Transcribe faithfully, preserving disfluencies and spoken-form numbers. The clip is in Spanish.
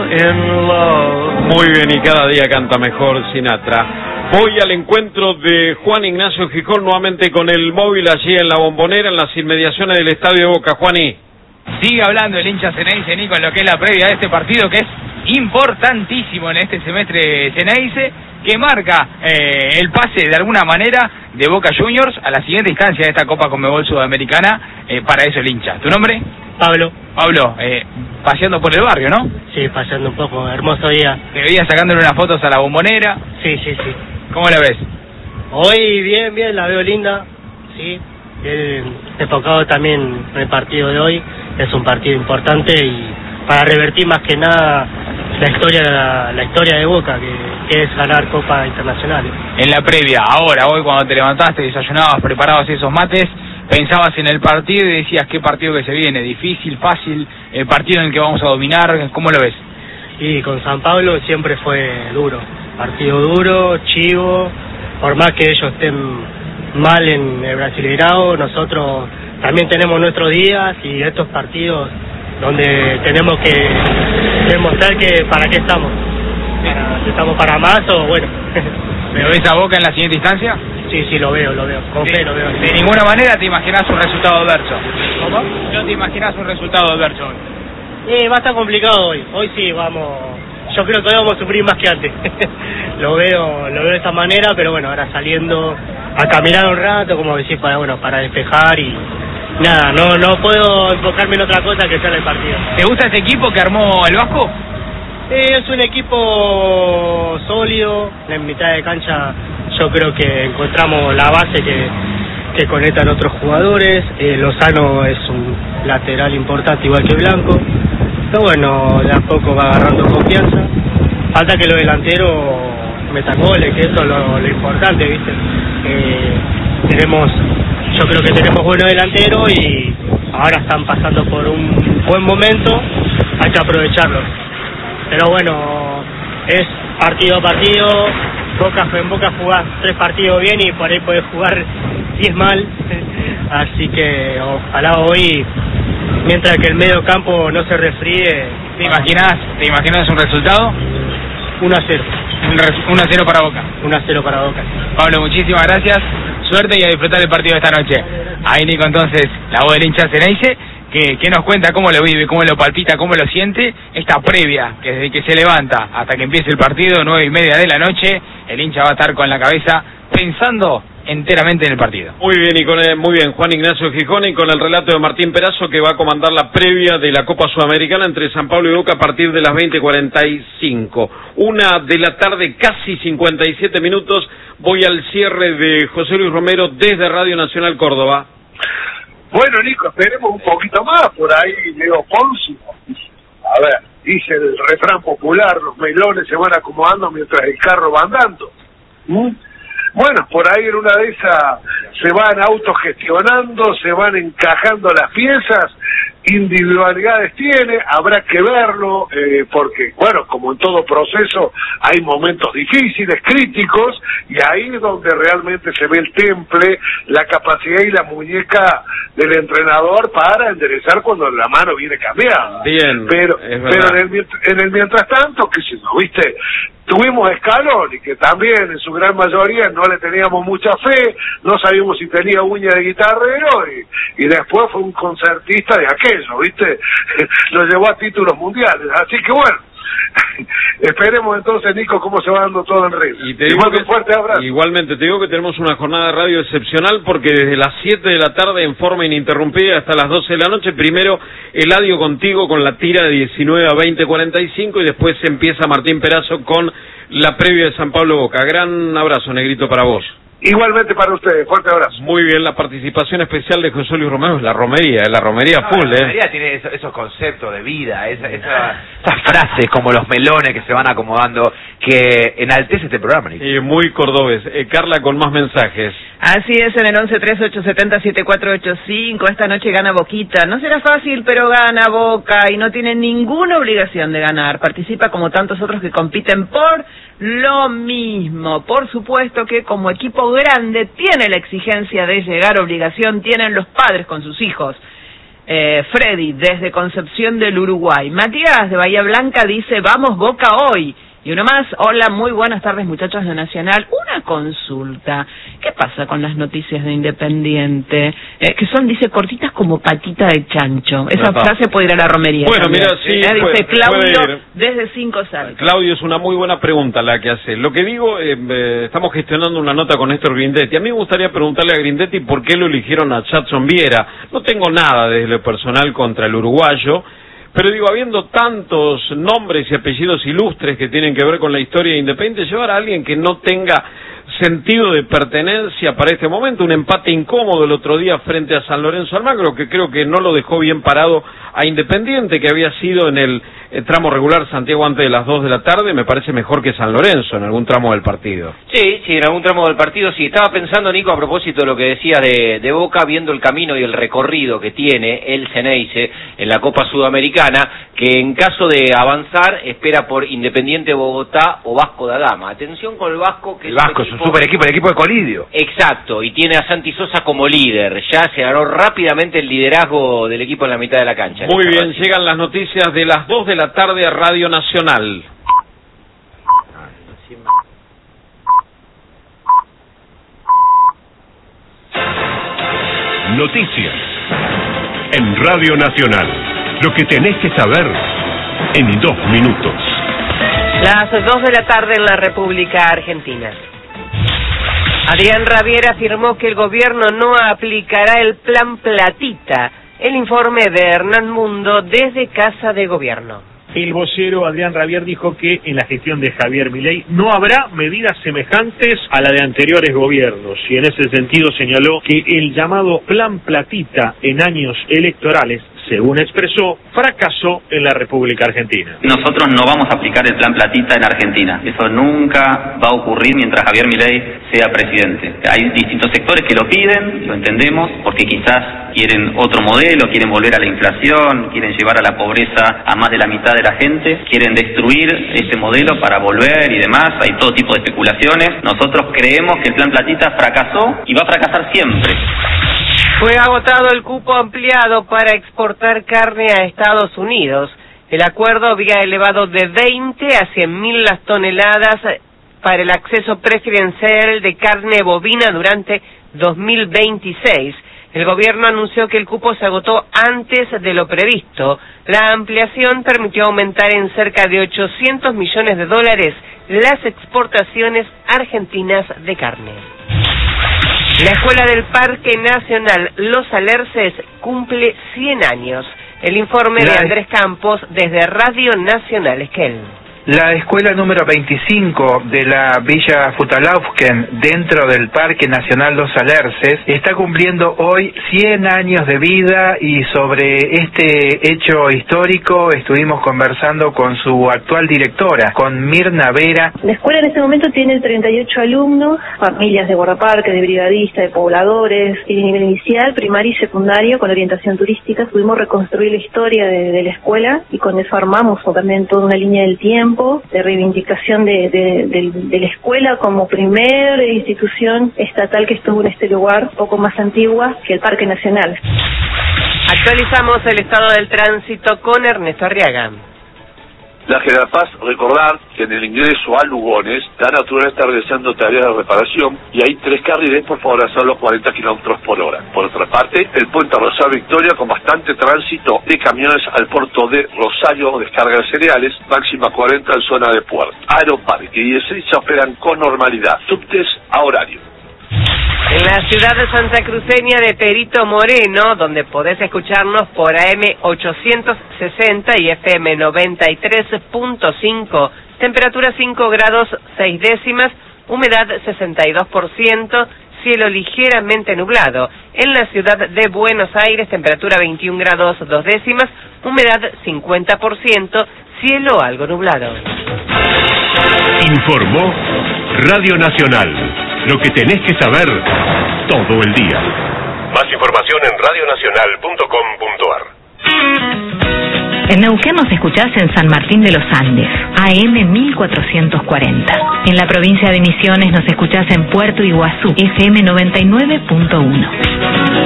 in love. Muy bien, y cada día canta mejor Sinatra. Voy al encuentro de Juan Ignacio Gijón nuevamente con el móvil allí en la Bombonera, en las inmediaciones del Estadio de Boca. Juaní. Sigue hablando el hincha Ceneice, Nico, en lo que es la previa de este partido, que es importantísimo en este semestre Ceneice, que marca eh, el pase de alguna manera de Boca Juniors a la siguiente instancia de esta Copa Conmebol Sudamericana. Eh, para eso el hincha. ¿Tu nombre? Pablo. Pablo, eh, paseando por el barrio, ¿no? Sí, paseando un poco, hermoso día. Te veía sacándole unas fotos a la Bombonera. Sí, sí, sí. ¿Cómo la ves? Hoy bien, bien, la veo linda, sí. Bien enfocado también en el partido de hoy. Es un partido importante y para revertir más que nada la historia la, la historia de Boca, que, que es ganar Copa Internacionales. En la previa, ahora, hoy cuando te levantaste, desayunabas, preparabas esos mates, pensabas en el partido y decías qué partido que se viene, difícil, fácil, el partido en el que vamos a dominar, ¿cómo lo ves? Y con San Pablo siempre fue duro, partido duro, chivo, por más que ellos estén mal en el Brasileirao, nosotros también tenemos nuestros días y estos partidos donde tenemos que demostrar que para qué estamos, para, si estamos para más o bueno. ¿Pero ves a Boca en la siguiente instancia? Sí, sí, lo veo, lo veo, con fe lo veo. De ninguna manera te imaginas un resultado adverso. ¿Cómo? No te imaginas un resultado adverso hoy. Eh, va a estar complicado hoy, hoy sí vamos, yo creo que hoy vamos a sufrir más que antes. lo veo, lo veo de esa manera, pero bueno, ahora saliendo a caminar un rato, como decir, para bueno, para despejar y nada, no no puedo enfocarme en otra cosa que sea el partido. ¿Te gusta este equipo que armó el Vasco? Eh, es un equipo sólido, en mitad de cancha yo creo que encontramos la base que, que conectan otros jugadores. eh, Lozano es un lateral importante igual que Blanco, pero bueno, de a poco va agarrando confianza. Falta que los delanteros metan goles, que eso es lo, lo importante, ¿viste? Eh, tenemos, yo creo que tenemos buenos delanteros y ahora están pasando por un buen momento, hay que aprovecharlo. Pero bueno, es partido a partido, Boca en Boca jugás tres partidos bien y por ahí podés jugar diez mal, así que ojalá hoy, mientras que el medio campo no se resfríe. ¿Te imaginas, te imaginas un resultado? uno a cero. uno a cero para Boca. uno a cero para Boca. Pablo, muchísimas gracias, suerte y a disfrutar del partido de esta noche. Ahí Nico, entonces, la voz del hincha Ceneice, que, que nos cuenta cómo lo vive, cómo lo palpita, cómo lo siente, esta previa, que desde que se levanta hasta que empiece el partido, nueve y media de la noche, el hincha va a estar con la cabeza pensando enteramente en el partido. Muy bien, y con el, muy bien, Juan Ignacio Gijón, y con el relato de Martín Perazo, que va a comandar la previa de la Copa Sudamericana entre San Pablo y Boca a partir de las veinte cuarenta y cinco. Una de la tarde, casi cincuenta y siete minutos. Voy al cierre de José Luis Romero desde Radio Nacional Córdoba. Bueno, Nico, esperemos un poquito más. Por ahí Leo Ponzi, a ver, dice el refrán popular, los melones se van acomodando mientras el carro va andando. ¿Mm? Bueno, por ahí en una de esas se van autogestionando, se van encajando las piezas, individualidades tiene, habrá que verlo, eh, porque, bueno, como en todo proceso, hay momentos difíciles, críticos, y ahí es donde realmente se ve el temple, la capacidad y la muñeca del entrenador para enderezar cuando la mano viene cambiada. Bien, pero, pero en el, en el mientras tanto, qué sé yo, ¿viste? Tuvimos a Scaloni, que también en su gran mayoría no le teníamos mucha fe, no sabíamos si tenía uña de guitarrero, y, y después fue un concertista de aquello, ¿viste? Lo llevó a títulos mundiales, así que bueno, esperemos entonces, Nico, cómo se va dando todo en ritmo. Y te digo que, un fuerte abrazo. Igualmente, te digo que tenemos una jornada de radio excepcional, porque desde las siete de la tarde en forma ininterrumpida hasta las doce de la noche, primero Eladio contigo con la tira de diecinueve a veinte cuarenta y cinco, y después empieza Martín Perazo con la previa de San Pablo Boca. Gran abrazo, Negrito, para vos. Igualmente para ustedes, fuerte abrazo. Muy bien, la participación especial de José Luis Romero es la romería, la romería no, full, la ¿eh? La romería tiene esos, esos conceptos de vida, esa, esa, esas frases como los melones que se van acomodando, que enaltece este programa, Nico. Eh, muy cordobés. Eh, Carla, con más mensajes. Así es, en el once tres ocho siete cero siete cuatro ocho cinco, esta noche gana Boquita. No será fácil, pero gana Boca y no tiene ninguna obligación de ganar. Participa como tantos otros que compiten por lo mismo. Por supuesto que como equipo grande tiene la exigencia de llegar, obligación tienen los padres con sus hijos. Eh, Freddy, desde Concepción del Uruguay. Matías, de Bahía Blanca, dice, vamos Boca hoy. Y uno más, hola, muy buenas tardes muchachos de Nacional. Una consulta, ¿qué pasa con las noticias de Independiente? Eh, que son, dice, cortitas como patita de chancho. Esa Epa. frase puede ir a la romería. Bueno, también. mira, sí, eh, puede, dice Claudio, puede ir. desde Cinco Saltos. Claudio, es una muy buena pregunta la que hace. Lo que digo, eh, eh, estamos gestionando una nota con Néstor Grindetti. A mí me gustaría preguntarle a Grindetti por qué lo eligieron a Jadson Viera. No tengo nada desde lo personal contra el uruguayo, pero digo, habiendo tantos nombres y apellidos ilustres que tienen que ver con la historia de Independiente, llevar a alguien que no tenga sentido de pertenencia para este momento, un empate incómodo el otro día frente a San Lorenzo Almagro, que creo que no lo dejó bien parado a Independiente, que había sido en el, el tramo regular Santiago antes de las dos de la tarde, me parece mejor que San Lorenzo en algún tramo del partido. Sí, sí, en algún tramo del partido sí. Estaba pensando, Nico, a propósito de lo que decía de, de Boca, viendo el camino y el recorrido que tiene el Ceneice en la Copa Sudamericana, que en caso de avanzar espera por Independiente Bogotá o Vasco da Gama. Atención con el Vasco, que el Vasco es un super equipo, el equipo de Colidio. Exacto, y tiene a Santi Sosa como líder. Ya se ganó rápidamente el liderazgo del equipo en la mitad de la cancha. Muy bien, llegan las noticias de las dos de la tarde a Radio Nacional. Noticias en Radio Nacional. Lo que tenés que saber en dos minutos. Las dos de la tarde en la República Argentina. Adrián Rabier afirmó que el gobierno no aplicará el plan Platita. El informe de Hernán Mundo desde Casa de Gobierno. El vocero Adrián Rabier dijo que en la gestión de Javier Milei no habrá medidas semejantes a la de anteriores gobiernos, y en ese sentido señaló que el llamado Plan Platita en años electorales, según expresó, fracasó en la República Argentina. Nosotros no vamos a aplicar el Plan Platita en Argentina. Eso nunca va a ocurrir mientras Javier Milei sea presidente. Hay distintos sectores que lo piden, lo entendemos, porque quizás quieren otro modelo, quieren volver a la inflación, quieren llevar a la pobreza a más de la mitad de la gente, quieren destruir este modelo para volver y demás. Hay todo tipo de especulaciones. Nosotros creemos que el Plan Platita fracasó y va a fracasar siempre. Fue agotado el cupo ampliado para exportar carne a Estados Unidos. El acuerdo había elevado de veinte a cien mil las toneladas para el acceso preferencial de carne bovina durante dos mil veintiséis. El gobierno anunció que el cupo se agotó antes de lo previsto. La ampliación permitió aumentar en cerca de ochocientos millones de dólares las exportaciones argentinas de carne. La Escuela del Parque Nacional Los Alerces cumple cien años. El informe de Andrés Campos desde Radio Nacional Esquel. La escuela número veinticinco de la Villa Futalaufken, dentro del Parque Nacional Los Alerces, está cumpliendo hoy cien años de vida, y sobre este hecho histórico estuvimos conversando con su actual directora, con Mirna Vera. La escuela en este momento tiene treinta y ocho alumnos, familias de guardaparque, de brigadistas, de pobladores, tiene nivel inicial, primario y secundario con orientación turística. Pudimos reconstruir la historia de, de la escuela, y con eso armamos también toda una línea del tiempo de reivindicación de, de, de, de la escuela como primer institución estatal que estuvo en este lugar, un poco más antigua que el Parque Nacional. Actualizamos el estado del tránsito con Ernesto Arriaga. La General Paz, recordar que en el ingreso a Lugones, la naturaleza está realizando tareas de reparación y hay tres carriles, por favor, hacer los cuarenta kilómetros por hora. Por otra parte, el puente Rosario Victoria con bastante tránsito de camiones al puerto de Rosario, descarga de cereales, máxima cuarenta en zona de puerto. Aeroparque y Ezeiza operan con normalidad, subtes a horario. En la ciudad de Santa Cruceña de Perito Moreno, donde podés escucharnos por A M ochocientos sesenta y F M noventa y tres punto cinco, temperatura cinco grados seis décimas, humedad sesenta y dos por ciento, cielo ligeramente nublado. En la ciudad de Buenos Aires, temperatura veintiún grados dos décimas, humedad cincuenta por ciento, cielo algo nublado. Informó Radio Nacional. Lo que tenés que saber todo el día. Más información en radio nacional punto com punto a r. En Neuquén nos escuchás en San Martín de los Andes, A M mil cuatrocientos cuarenta. En la provincia de Misiones nos escuchás en Puerto Iguazú, F M noventa y nueve punto uno.